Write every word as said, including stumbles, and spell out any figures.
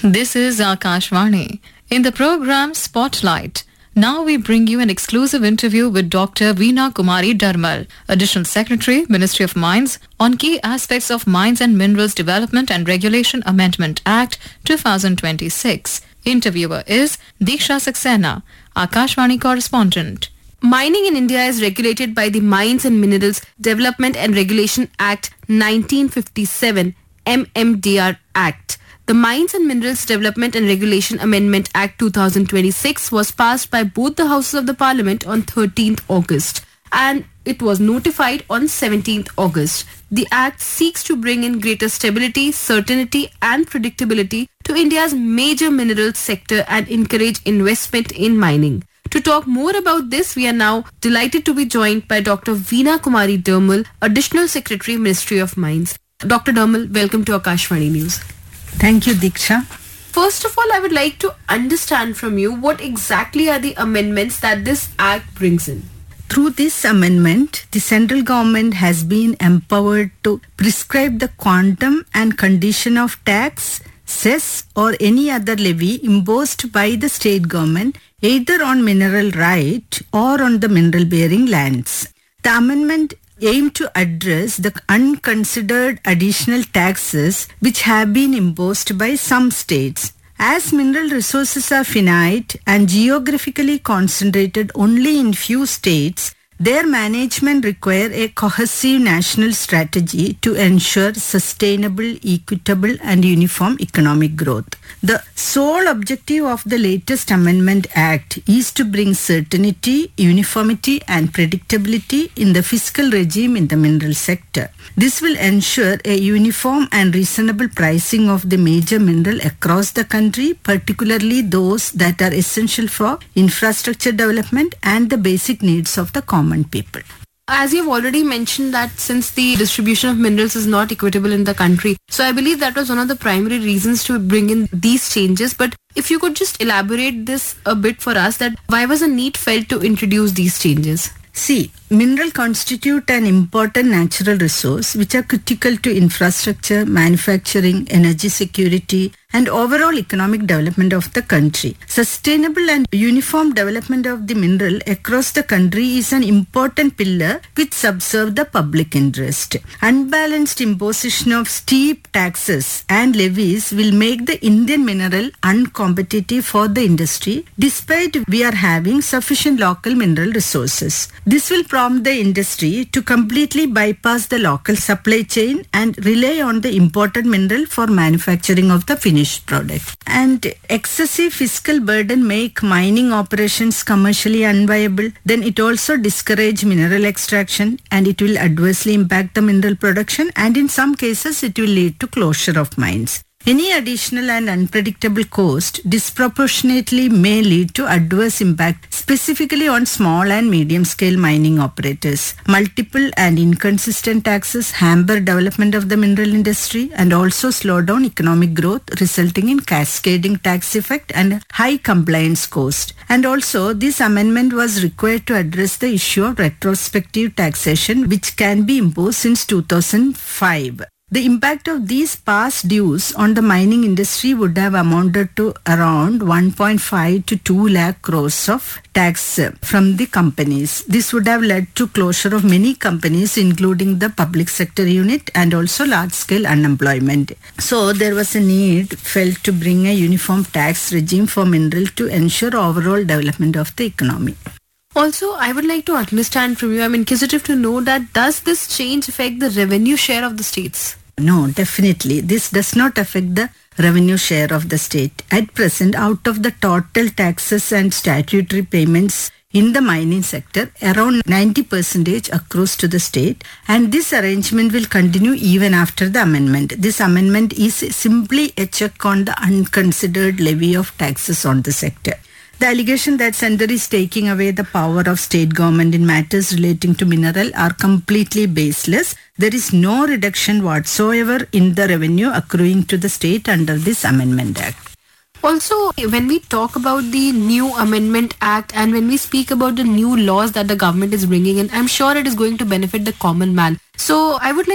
This is Akashvani. In the program Spotlight, now we bring you an exclusive interview with Doctor Veena Kumari Dharmal, Additional Secretary, Ministry of Mines, on key aspects of Mines and Minerals Development and Regulation Amendment Act twenty twenty-six. Interviewer is Diksha Saxena, Akashvani correspondent. Mining in India is regulated by the Mines and Minerals Development and Regulation Act nineteen fifty-seven, M M D R Act. The Mines and Minerals Development and Regulation Amendment Act twenty twenty-six was passed by both the Houses of the Parliament on thirteenth August and it was notified on seventeenth August. The Act seeks to bring in greater stability, certainty and predictability to India's major minerals sector and encourage investment in mining. To talk more about this, we are now delighted to be joined by Doctor Veena Kumari Dharmal, Additional Secretary, Ministry of Mines. Doctor Dharmal, welcome to Akashvani News. Thank you, Diksha. First of all, I would like to understand from you what exactly are the amendments that this Act brings in. Through this amendment, the central government has been empowered to prescribe the quantum and condition of tax, cess or any other levy imposed by the state government either on mineral right or on the mineral-bearing lands. The amendment aim to address the unconsidered additional taxes which have been imposed by some states. As mineral resources are finite and geographically concentrated only in few states, their management require a cohesive national strategy to ensure sustainable, equitable and uniform economic growth. The sole objective of the latest Amendment Act is to bring certainty, uniformity and predictability in the fiscal regime in the mineral sector. This will ensure a uniform and reasonable pricing of the major mineral across the country, particularly those that are essential for infrastructure development and the basic needs of the common people. As you've already mentioned that since the distribution of minerals is not equitable in the country, so I believe that was one of the primary reasons to bring in these changes. But if you could just elaborate this a bit for us, that why was a need felt to introduce these changes? See, mineral constitute an important natural resource which are critical to infrastructure, manufacturing, energy security and overall economic development of the country. Sustainable and uniform development of the mineral across the country is an important pillar which subserves the public interest. Unbalanced imposition of steep taxes and levies will make the Indian mineral uncompetitive for the industry despite we are having sufficient local mineral resources. This will prompt the industry to completely bypass the local supply chain and rely on the imported mineral for manufacturing of the finished product. And excessive fiscal burden make mining operations commercially unviable. Then it also discourage mineral extraction and it will adversely impact the mineral production and in some cases it will lead to closure of mines. Any additional and unpredictable cost disproportionately may lead to adverse impact, specifically on small and medium-scale mining operators. Multiple and inconsistent taxes hamper development of the mineral industry and also slow down economic growth, resulting in cascading tax effect and high compliance cost. And also, this amendment was required to address the issue of retrospective taxation, which can be imposed since two thousand five. The impact of these past dues on the mining industry would have amounted to around one point five to two lakh crores of tax from the companies. This would have led to closure of many companies, including the public sector unit and also large-scale unemployment. So there was a need felt to bring a uniform tax regime for mineral to ensure overall development of the economy. Also, I would like to understand from you, I'm inquisitive to know that does this change affect the revenue share of the states? No, definitely. This does not affect the revenue share of the state. At present, out of the total taxes and statutory payments in the mining sector, around ninety percent accrues to the state, and this arrangement will continue even after the amendment. This amendment is simply a check on the unconsidered levy of taxes on the sector. The allegation that Centre is taking away the power of state government in matters relating to mineral are completely baseless. There is no reduction whatsoever in the revenue accruing to the state under this Amendment Act. Also, when we talk about the new Amendment Act and when we speak about the new laws that the government is bringing in, I'm sure it is going to benefit the common man. So I would like